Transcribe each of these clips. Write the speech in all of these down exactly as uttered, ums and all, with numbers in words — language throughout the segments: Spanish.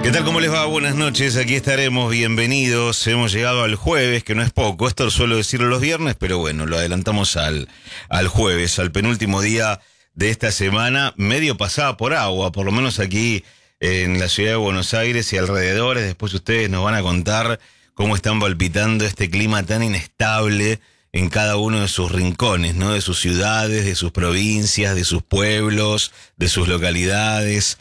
¿Qué tal? ¿Cómo les va? Buenas noches, aquí estaremos, bienvenidos. Hemos llegado al jueves, que no es poco, esto lo suelo decirlo los viernes, pero bueno, lo adelantamos al, al jueves, al penúltimo día de esta semana, medio pasada por agua, por lo menos aquí en la ciudad de Buenos Aires y alrededores. Después ustedes nos van a contar cómo están palpitando este clima tan inestable en cada uno de sus rincones, ¿no? De sus ciudades, de sus provincias, de sus pueblos, de sus localidades.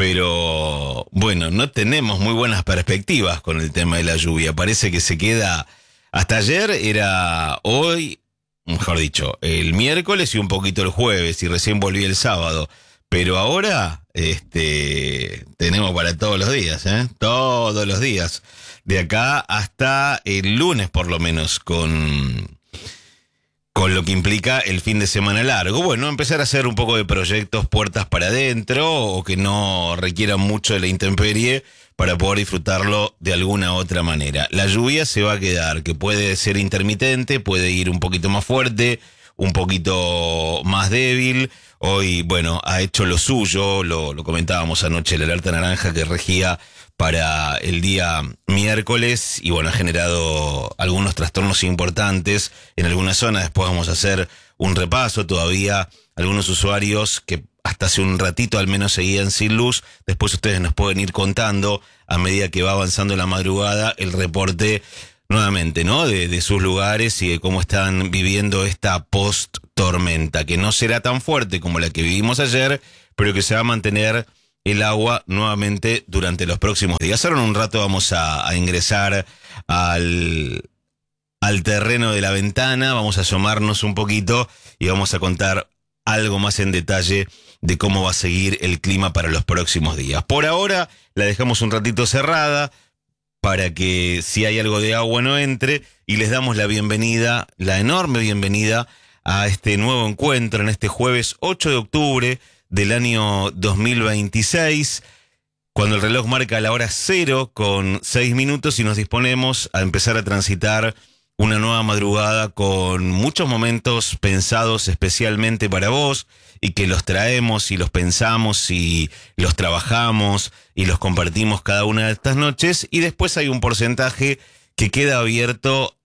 Pero bueno, no tenemos muy buenas perspectivas con el tema de la lluvia. Parece que se queda, hasta ayer era hoy, mejor dicho, el miércoles y un poquito el jueves, y recién volví el sábado. Pero ahora este, tenemos para todos los días, ¿eh? Todos los días. De acá hasta el lunes por lo menos, con... con lo que implica el fin de semana largo. Bueno, empezar a hacer un poco de proyectos puertas para adentro o que no requieran mucho de la intemperie para poder disfrutarlo de alguna otra manera. La lluvia se va a quedar, que puede ser intermitente, puede ir un poquito más fuerte, un poquito más débil. Hoy, bueno, ha hecho lo suyo, lo, lo comentábamos anoche, la alerta naranja que regía para el día miércoles y bueno, ha generado algunos trastornos importantes en algunas zonas. Después vamos a hacer un repaso. Todavía algunos usuarios que hasta hace un ratito al menos seguían sin luz. Después ustedes nos pueden ir contando a medida que va avanzando la madrugada el reporte nuevamente, ¿no? De, de sus lugares y de cómo están viviendo esta post-tormenta, que no será tan fuerte como la que vivimos ayer, pero que se va a mantener el agua nuevamente durante los próximos días. Ahora en un rato vamos a, a ingresar al, al terreno de la ventana, vamos a asomarnos un poquito y vamos a contar algo más en detalle de cómo va a seguir el clima para los próximos días. Por ahora la dejamos un ratito cerrada para que si hay algo de agua no entre, y les damos la bienvenida, la enorme bienvenida a este nuevo encuentro en este jueves ocho de octubre del año dos mil veintiséis, cuando el reloj marca la hora cero con seis minutos y nos disponemos a empezar a transitar una nueva madrugada con muchos momentos pensados especialmente para vos y que los traemos y los pensamos y los trabajamos y los compartimos cada una de estas noches, y después hay un porcentaje que queda abierto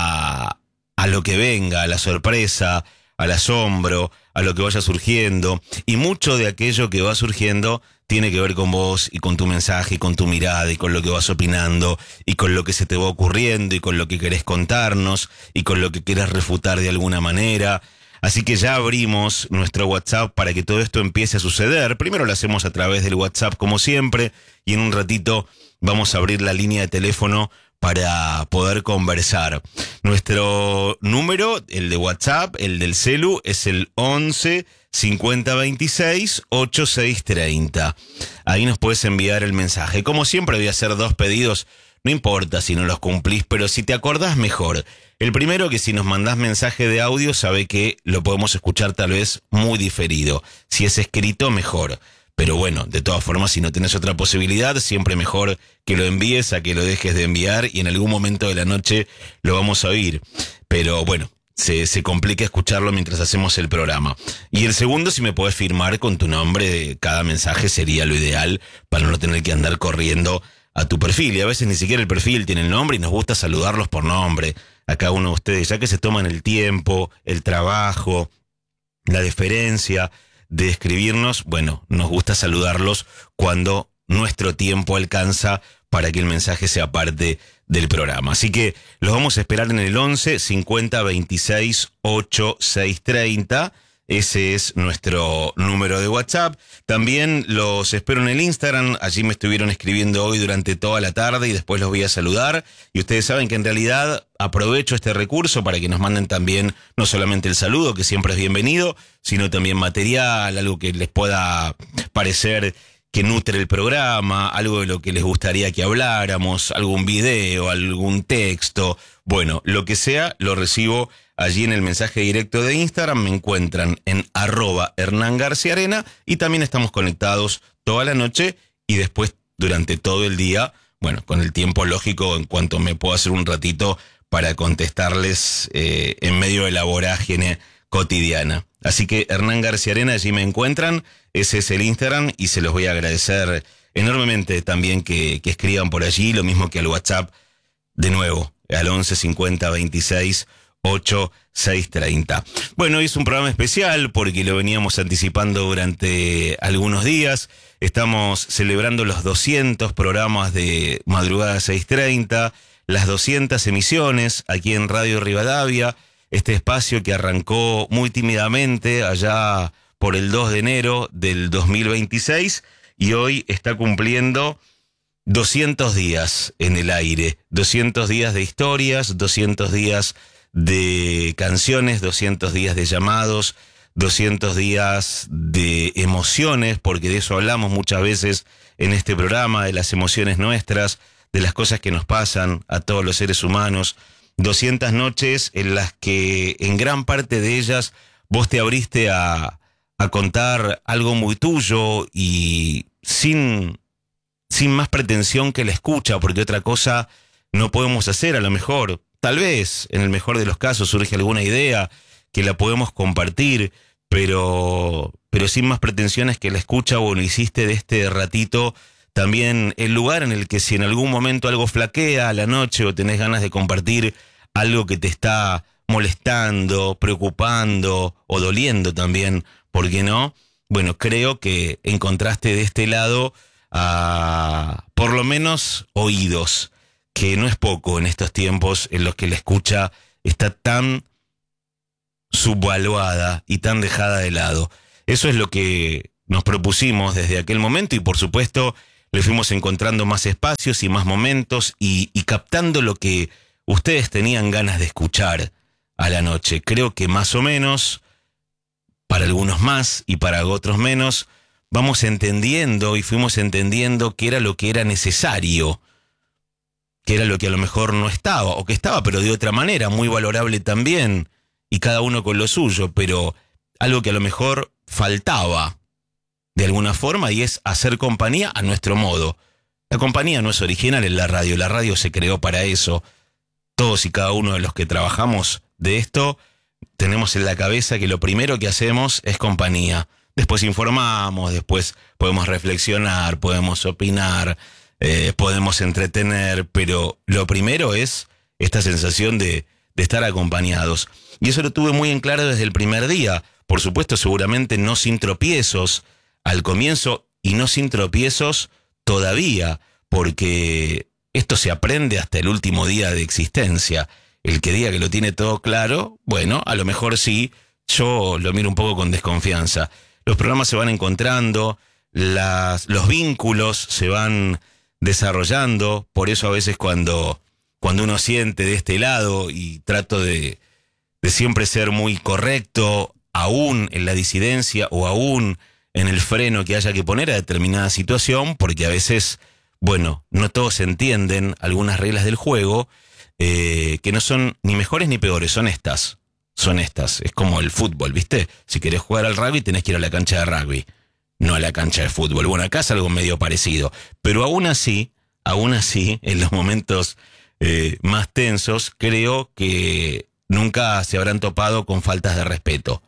a, a lo que venga, a la sorpresa, al asombro, a lo que vaya surgiendo, y mucho de aquello que va surgiendo tiene que ver con vos y con tu mensaje y con tu mirada y con lo que vas opinando y con lo que se te va ocurriendo y con lo que querés contarnos y con lo que querés refutar de alguna manera. Así que ya abrimos nuestro WhatsApp para que todo esto empiece a suceder. Primero lo hacemos a través del WhatsApp como siempre, y en un ratito vamos a abrir la línea de teléfono para poder conversar. Nuestro número, el de WhatsApp, el del celu, es el once cincuenta veintiséis ochenta y seis treinta. Ahí nos puedes enviar el mensaje. Como siempre voy a hacer dos pedidos, no importa si no los cumplís, pero si te acordás mejor. El primero, que si nos mandás mensaje de audio, sabe que lo podemos escuchar tal vez muy diferido. Si es escrito, mejor. Pero bueno, de todas formas, si no tenés otra posibilidad, siempre mejor que lo envíes a que lo dejes de enviar, y en algún momento de la noche lo vamos a oír. Pero bueno, se, se complica escucharlo mientras hacemos el programa. Y el segundo, si me podés firmar con tu nombre de cada mensaje, sería lo ideal para no tener que andar corriendo a tu perfil. Y a veces ni siquiera el perfil tiene el nombre y nos gusta saludarlos por nombre a cada uno de ustedes, ya que se toman el tiempo, el trabajo, la deferencia de escribirnos. Bueno, nos gusta saludarlos cuando nuestro tiempo alcanza para que el mensaje sea parte del programa. Así que los vamos a esperar en el once cincuenta veintiséis ochenta y seis treinta. Ese es nuestro número de WhatsApp. También los espero en el Instagram. Allí me estuvieron escribiendo hoy durante toda la tarde y después los voy a saludar. Y ustedes saben que en realidad aprovecho este recurso para que nos manden también no solamente el saludo, que siempre es bienvenido, sino también material, algo que les pueda parecer que nutre el programa, algo de lo que les gustaría que habláramos, algún video, algún texto. Bueno, lo que sea, lo recibo allí en el mensaje directo de Instagram. Me encuentran en arroba Hernán García Arena, y también estamos conectados toda la noche y después durante todo el día, bueno, con el tiempo lógico en cuanto me puedo hacer un ratito para contestarles eh, en medio de la vorágine cotidiana. Así que Hernán García Arena, allí me encuentran, ese es el Instagram, y se los voy a agradecer enormemente también que, que escriban por allí, lo mismo que al WhatsApp, de nuevo, al once cincuenta veintiséis ocho seis treinta. Bueno, hoy es un programa especial porque lo veníamos anticipando durante algunos días. Estamos celebrando los doscientos programas de Madrugada seis treinta, las doscientas emisiones aquí en Radio Rivadavia, este espacio que arrancó muy tímidamente allá por el dos de enero del dos mil veintiséis y hoy está cumpliendo doscientos días en el aire, doscientos días de historias, doscientos días de canciones, doscientos días de llamados, doscientos días de emociones, porque de eso hablamos muchas veces en este programa, de las emociones nuestras, de las cosas que nos pasan a todos los seres humanos, doscientas noches en las que en gran parte de ellas vos te abriste a, a contar algo muy tuyo y sin, sin más pretensión que la escucha, porque otra cosa no podemos hacer a lo mejor. Tal vez, en el mejor de los casos, surge alguna idea que la podemos compartir, pero, pero sin más pretensiones que la escucha o lo hiciste de este ratito, también el lugar en el que si en algún momento algo flaquea a la noche o tenés ganas de compartir algo que te está molestando, preocupando o doliendo también, ¿por qué no? Bueno, creo que encontraste de este lado a, por lo menos, oídos, que no es poco en estos tiempos en los que la escucha está tan subvaluada y tan dejada de lado. Eso es lo que nos propusimos desde aquel momento y por supuesto le fuimos encontrando más espacios y más momentos y, y captando lo que ustedes tenían ganas de escuchar a la noche. Creo que más o menos, para algunos más y para otros menos, vamos entendiendo y fuimos entendiendo qué era lo que era necesario, que era lo que a lo mejor no estaba, o que estaba pero de otra manera, muy valorable también, y cada uno con lo suyo, pero algo que a lo mejor faltaba de alguna forma, y es hacer compañía a nuestro modo. La compañía no es original en la radio, la radio se creó para eso. Todos y cada uno de los que trabajamos de esto, tenemos en la cabeza que lo primero que hacemos es compañía. Después informamos, después podemos reflexionar, podemos opinar, Eh, podemos entretener, pero lo primero es esta sensación de, de estar acompañados. Y eso lo tuve muy en claro desde el primer día. Por supuesto, seguramente no sin tropiezos al comienzo y no sin tropiezos todavía, porque esto se aprende hasta el último día de existencia. El que diga que lo tiene todo claro, bueno, a lo mejor sí, yo lo miro un poco con desconfianza. Los programas se van encontrando, las, los vínculos se van desarrollando, por eso a veces cuando, cuando uno siente de este lado, y trato de, de siempre ser muy correcto, aún en la disidencia o aún en el freno que haya que poner a determinada situación, porque a veces, bueno, no todos entienden algunas reglas del juego, eh, que no son ni mejores ni peores, son estas, son estas, es como el fútbol, ¿viste? Si querés jugar al rugby tenés que ir a la cancha de rugby, no a la cancha de fútbol. Bueno, acá es algo medio parecido. Pero aún así, aún así, en los momentos eh, más tensos, creo que nunca se habrán topado con faltas de respeto.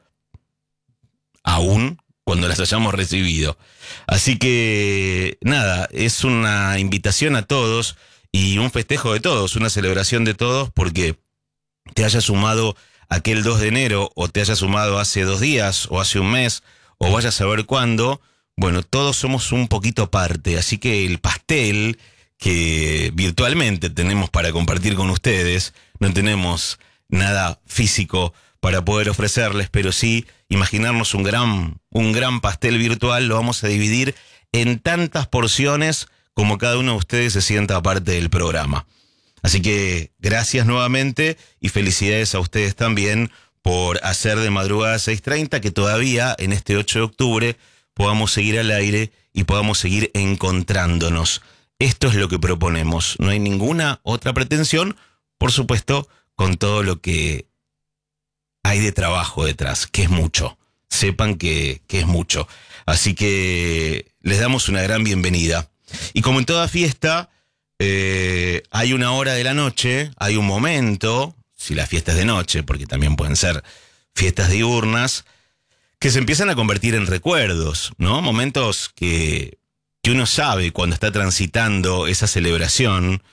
Aún cuando las hayamos recibido. Así que, nada, es una invitación a todos y un festejo de todos, una celebración de todos, porque te haya sumado aquel dos de enero, o te haya sumado hace dos días, o hace un mes, o vaya a saber cuándo, bueno, todos somos un poquito parte, así que el pastel que virtualmente tenemos para compartir con ustedes, no tenemos nada físico para poder ofrecerles, pero sí imaginarnos un gran, un gran pastel virtual, lo vamos a dividir en tantas porciones como cada uno de ustedes se sienta parte del programa. Así que gracias nuevamente y felicidades a ustedes también por hacer de Madrugada seis treinta que todavía en este ocho de octubre podamos seguir al aire y podamos seguir encontrándonos. Esto es lo que proponemos, no hay ninguna otra pretensión, por supuesto, con todo lo que hay de trabajo detrás, que es mucho. Sepan que, que es mucho. Así que les damos una gran bienvenida. Y como en toda fiesta, eh, hay una hora de la noche, hay un momento, si la fiesta es de noche, porque también pueden ser fiestas diurnas, que se empiezan a convertir en recuerdos, ¿no? Momentos que que uno sabe cuando está transitando esa celebración,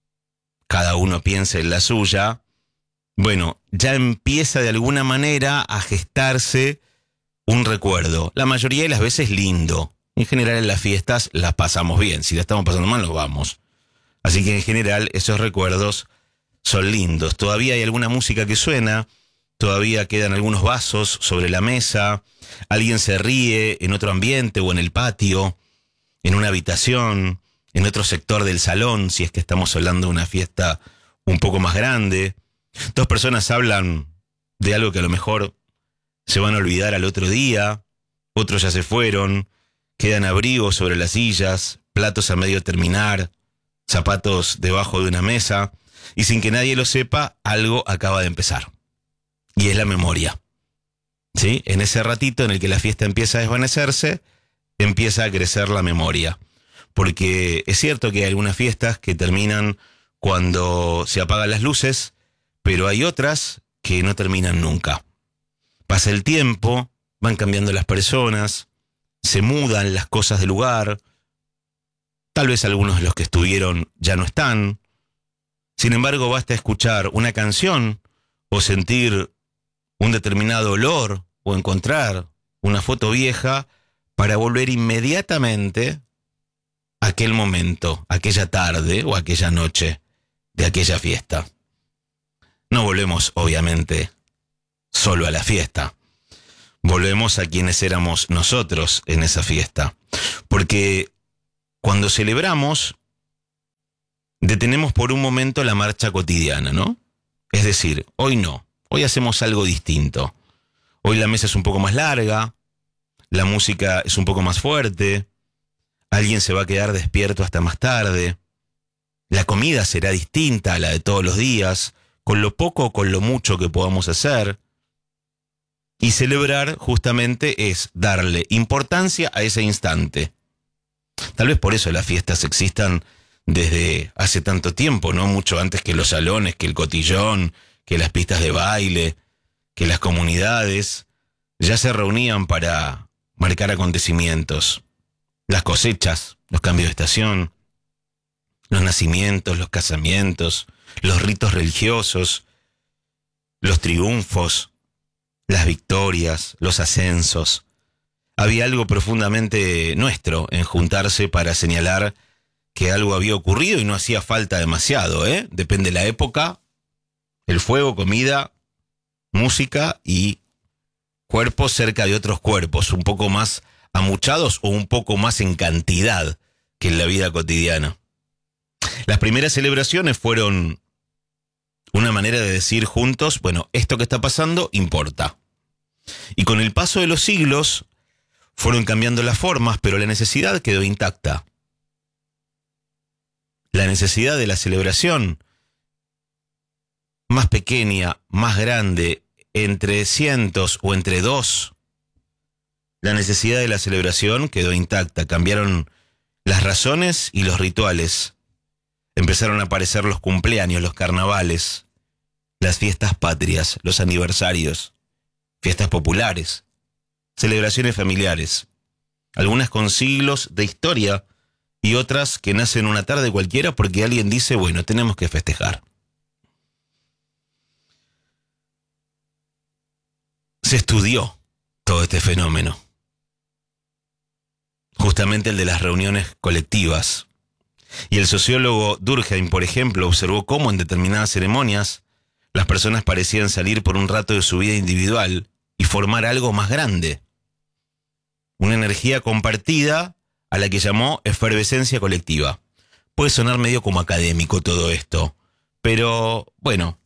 cada uno piensa en la suya, bueno, ya empieza de alguna manera a gestarse un recuerdo. La mayoría de las veces lindo. En general en las fiestas las pasamos bien. Si la estamos pasando mal, nos vamos. Así que en general esos recuerdos son lindos. Todavía hay alguna música que suena, todavía quedan algunos vasos sobre la mesa, alguien se ríe en otro ambiente o en el patio, en una habitación, en otro sector del salón, si es que estamos hablando de una fiesta un poco más grande. Dos personas hablan de algo que a lo mejor se van a olvidar al otro día, otros ya se fueron, quedan abrigos sobre las sillas, platos a medio terminar, zapatos debajo de una mesa, y sin que nadie lo sepa, algo acaba de empezar. Y es la memoria. ¿Sí? En ese ratito en el que la fiesta empieza a desvanecerse, empieza a crecer la memoria. Porque es cierto que hay algunas fiestas que terminan cuando se apagan las luces, pero hay otras que no terminan nunca. Pasa el tiempo, van cambiando las personas, se mudan las cosas del lugar, tal vez algunos de los que estuvieron ya no están. Sin embargo, basta escuchar una canción o sentir un determinado olor o encontrar una foto vieja para volver inmediatamente a aquel momento, aquella tarde o aquella noche de aquella fiesta. No volvemos, obviamente, solo a la fiesta. Volvemos a quienes éramos nosotros en esa fiesta. Porque cuando celebramos, detenemos por un momento la marcha cotidiana, ¿no? Es decir, hoy no, hoy hacemos algo distinto. Hoy la mesa es un poco más larga, la música es un poco más fuerte, alguien se va a quedar despierto hasta más tarde, la comida será distinta a la de todos los días, con lo poco o con lo mucho que podamos hacer. Y celebrar justamente es darle importancia a ese instante. Tal vez por eso las fiestas existan desde hace tanto tiempo, ¿no? Mucho antes que los salones, que el cotillón, que las pistas de baile, que las comunidades ya se reunían para marcar acontecimientos. Las cosechas, los cambios de estación, los nacimientos, los casamientos, los ritos religiosos, los triunfos, las victorias, los ascensos. Había algo profundamente nuestro en juntarse para señalar que algo había ocurrido y no hacía falta demasiado, ¿eh? Depende de la época, el fuego, comida, música y cuerpos cerca de otros cuerpos, un poco más amuchados o un poco más en cantidad que en la vida cotidiana. Las primeras celebraciones fueron una manera de decir juntos, bueno, esto que está pasando importa. Y con el paso de los siglos fueron cambiando las formas, pero la necesidad quedó intacta. La necesidad de la celebración, más pequeña, más grande, entre cientos o entre dos, la necesidad de la celebración quedó intacta. Cambiaron las razones y los rituales. Empezaron a aparecer los cumpleaños, los carnavales, las fiestas patrias, los aniversarios, fiestas populares, celebraciones familiares, algunas con siglos de historia y otras que nacen una tarde cualquiera porque alguien dice, bueno, tenemos que festejar. Se estudió todo este fenómeno, justamente el de las reuniones colectivas. Y el sociólogo Durkheim, por ejemplo, observó cómo en determinadas ceremonias las personas parecían salir por un rato de su vida individual y formar algo más grande. Una energía compartida a la que llamó efervescencia colectiva. Puede sonar medio como académico todo esto, pero bueno,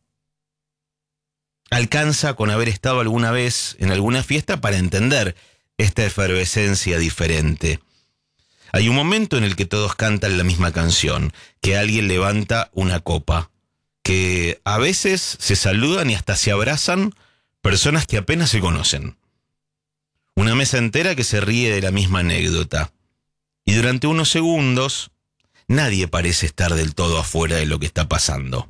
alcanza con haber estado alguna vez en alguna fiesta para entender esta efervescencia diferente. Hay un momento en el que todos cantan la misma canción, que alguien levanta una copa, que a veces se saludan y hasta se abrazan personas que apenas se conocen. Una mesa entera que se ríe de la misma anécdota. Y durante unos segundos, nadie parece estar del todo afuera de lo que está pasando.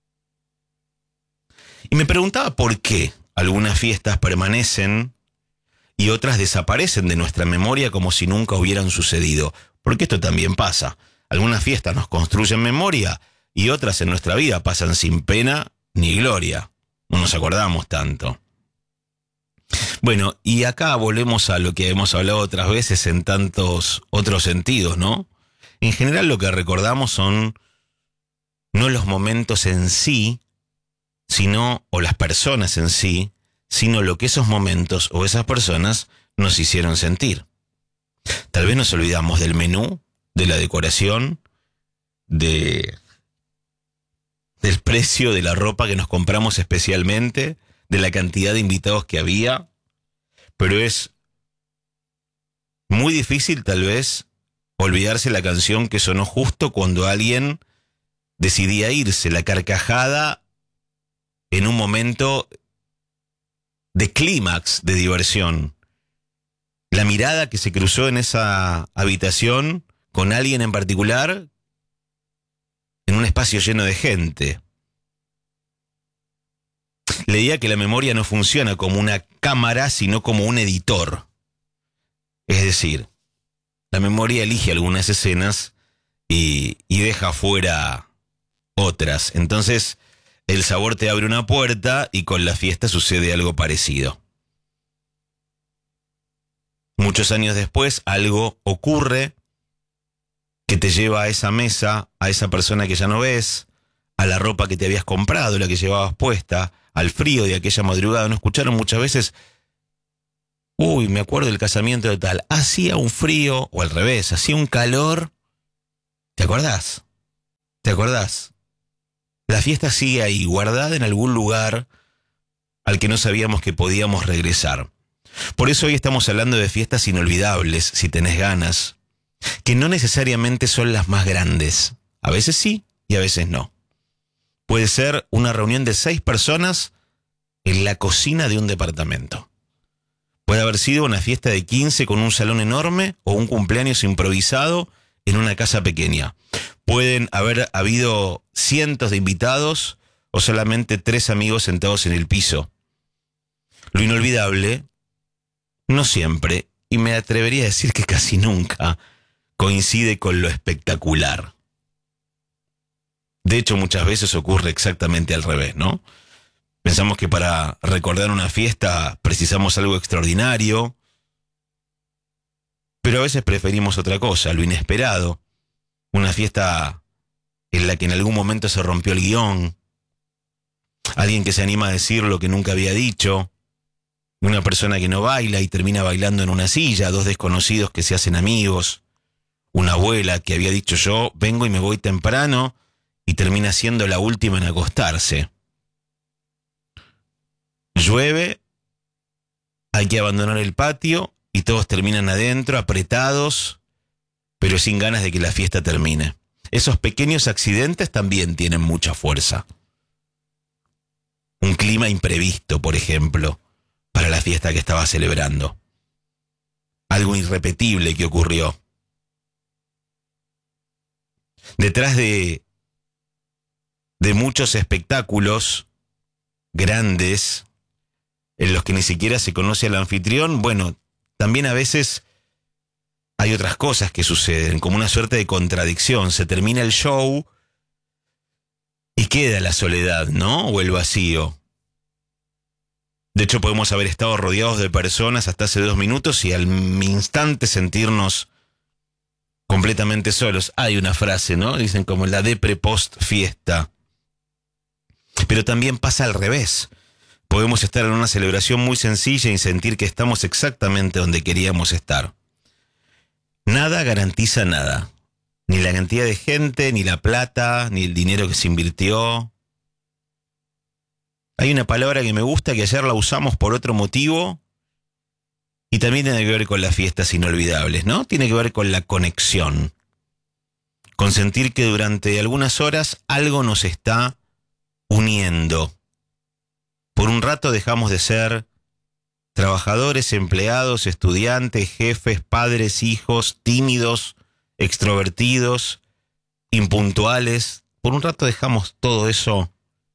Y me preguntaba por qué algunas fiestas permanecen y otras desaparecen de nuestra memoria como si nunca hubieran sucedido. Porque esto también pasa. Algunas fiestas nos construyen memoria y otras en nuestra vida pasan sin pena ni gloria. No nos acordamos tanto. Bueno, y acá volvemos a lo que hemos hablado otras veces en tantos otros sentidos, ¿no? En general lo que recordamos son no los momentos en sí, sino, o las personas en sí, sino lo que esos momentos o esas personas nos hicieron sentir. Tal vez nos olvidamos del menú, de la decoración, de, del precio de la ropa que nos compramos especialmente, de la cantidad de invitados que había, pero es muy difícil tal vez olvidarse la canción que sonó justo cuando alguien decidía irse, la carcajada en un momento de clímax de diversión. La mirada que se cruzó en esa habitación con alguien en particular en un espacio lleno de gente. Leía que la memoria no funciona como una cámara, sino como un editor. Es decir, la memoria elige algunas escenas y, y deja fuera otras. Entonces, el sabor te abre una puerta y con la fiesta sucede algo parecido. Muchos años después, algo ocurre que te lleva a esa mesa, a esa persona que ya no ves, a la ropa que te habías comprado, la que llevabas puesta, al frío de aquella madrugada. ¿No escucharon muchas veces? Uy, me acuerdo del casamiento de tal. Hacía un frío, o al revés, hacía un calor. ¿Te acordás? ¿Te acordás? La fiesta sigue ahí, guardada en algún lugar al que no sabíamos que podíamos regresar. Por eso hoy estamos hablando de fiestas inolvidables, si tenés ganas, que no necesariamente son las más grandes. A veces sí y a veces no. Puede ser una reunión de seis personas en la cocina de un departamento. Puede haber sido una fiesta de quince con un salón enorme o un cumpleaños improvisado en una casa pequeña. Pueden haber habido cientos de invitados o solamente tres amigos sentados en el piso. Lo inolvidable, no siempre, y me atrevería a decir que casi nunca, coincide con lo espectacular. De hecho, muchas veces ocurre exactamente al revés, ¿no? Pensamos que para recordar una fiesta precisamos algo extraordinario, pero a veces preferimos otra cosa, lo inesperado. Una fiesta en la que en algún momento se rompió el guión, alguien que se anima a decir lo que nunca había dicho, una persona que no baila y termina bailando en una silla, dos desconocidos que se hacen amigos, una abuela que había dicho yo vengo y me voy temprano y termina siendo la última en acostarse. Llueve, hay que abandonar el patio y todos terminan adentro, apretados, pero sin ganas de que la fiesta termine. Esos pequeños accidentes también tienen mucha fuerza. Un clima imprevisto, por ejemplo, para la fiesta que estaba celebrando. Algo irrepetible que ocurrió. Detrás de, de muchos espectáculos grandes, en los que ni siquiera se conoce al anfitrión, bueno, también a veces hay otras cosas que suceden, como una suerte de contradicción. Se termina el show y queda la soledad, ¿no? O el vacío. De hecho, podemos haber estado rodeados de personas hasta hace dos minutos y al instante sentirnos completamente solos. Hay una frase, ¿no? Dicen como la depre post fiesta. Pero también pasa al revés. Podemos estar en una celebración muy sencilla y sentir que estamos exactamente donde queríamos estar. Nada garantiza nada. Ni la cantidad de gente, ni la plata, ni el dinero que se invirtió. Hay una palabra que me gusta, que ayer la usamos por otro motivo, y también tiene que ver con las fiestas inolvidables, ¿no? Tiene que ver con la conexión. Con sentir que durante algunas horas algo nos está uniendo. Por un rato dejamos de ser trabajadores, empleados, estudiantes, jefes, padres, hijos, tímidos, extrovertidos, impuntuales. Por un rato dejamos todo eso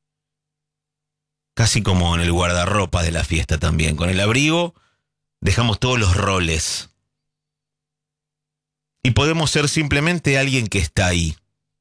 casi como en el guardarropa de la fiesta también. Con el abrigo dejamos todos los roles. y podemos ser simplemente alguien que está ahí.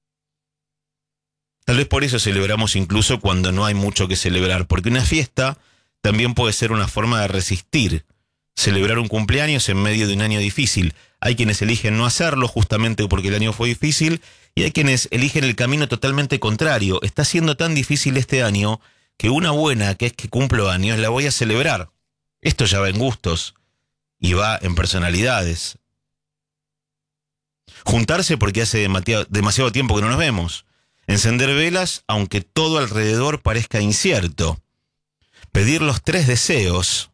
Tal vez por eso celebramos incluso cuando no hay mucho que celebrar, porque una fiesta también puede ser una forma de resistir, celebrar un cumpleaños en medio de un año difícil. Hay quienes eligen no hacerlo justamente porque el año fue difícil, y hay quienes eligen el camino totalmente contrario. Está siendo tan difícil este año que una buena, que es que cumplo años, la voy a celebrar. Esto ya va en gustos y va en personalidades. Juntarse porque hace demasiado, demasiado tiempo que no nos vemos. Encender velas aunque todo alrededor parezca incierto. Pedir los tres deseos,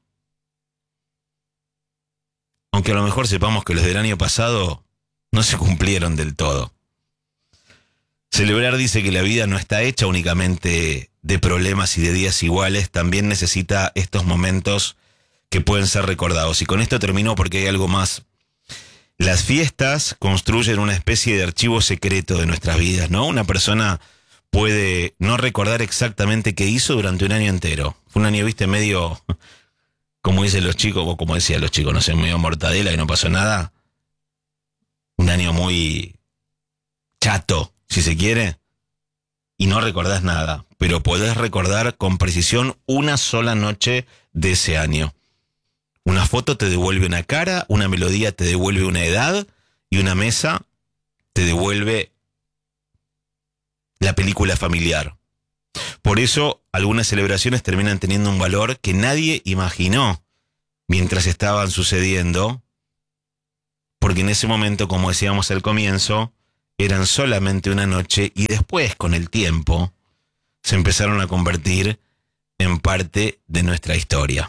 aunque a lo mejor sepamos que los del año pasado no se cumplieron del todo. Celebrar dice que la vida no está hecha únicamente de problemas y de días iguales, también necesita estos momentos que pueden ser recordados. Y con esto termino porque hay algo más. Las fiestas construyen una especie de archivo secreto de nuestras vidas, ¿no? Una persona puede no recordar exactamente qué hizo durante un año entero. Fue un año, viste, medio, como dicen los chicos, o como decían los chicos, no sé, medio mortadela y no pasó nada. Un año muy chato, si se quiere, y no recordás nada, pero podés recordar con precisión una sola noche de ese año. Una foto te devuelve una cara, una melodía te devuelve una edad, y una mesa te devuelve la película familiar. Por eso, algunas celebraciones terminan teniendo un valor que nadie imaginó mientras estaban sucediendo, porque en ese momento, como decíamos al comienzo, eran solamente una noche y después, con el tiempo, se empezaron a convertir en parte de nuestra historia.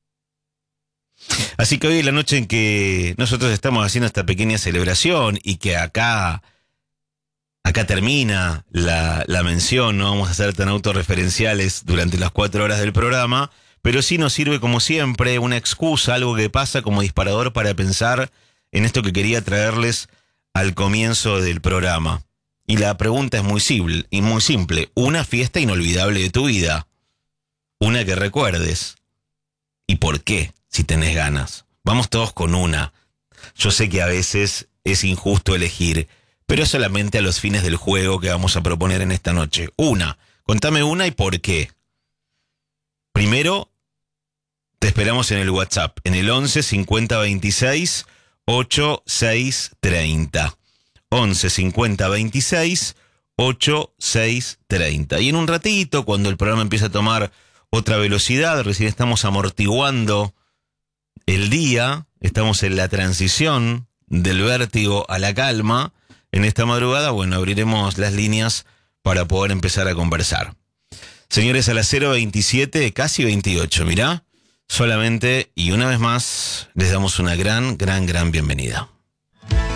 Así que hoy es la noche en que nosotros estamos haciendo esta pequeña celebración y que acá, acá termina la, la mención, no vamos a ser tan autorreferenciales durante las cuatro horas del programa, pero sí nos sirve como siempre una excusa, algo que pasa como disparador para pensar en esto que quería traerles al comienzo del programa. Y la pregunta es muy simple, y muy simple. Una fiesta inolvidable de tu vida. Una que recuerdes. ¿Y por qué? Si tenés ganas. Vamos todos con una. Yo sé que a veces es injusto elegir, pero es solamente a los fines del juego que vamos a proponer en esta noche. Una. Contame una y por qué. Primero, te esperamos en el WhatsApp, en el once cincuenta veintiséis ochenta y seis treinta. once cincuenta veintiséis ochenta y seis treinta. Y en un ratito, cuando el programa empieza a tomar otra velocidad, recién estamos amortiguando el día, estamos en la transición del vértigo a la calma. En esta madrugada, bueno, abriremos las líneas para poder empezar a conversar. Señores, a las cero veintisiete, casi veintiocho, mirá, solamente y una vez más les damos una gran, gran, gran bienvenida.